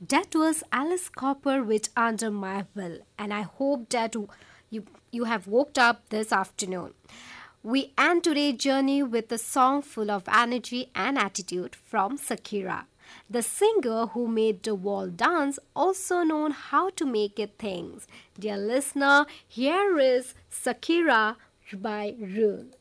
That was Alice Cooper with Under My Will, and I hope that you have woke up this afternoon. We end today's journey with a song full of energy and attitude from Shakira, the singer who made the world dance, also known how to make it things. Dear listener, here is Shakira by Rule.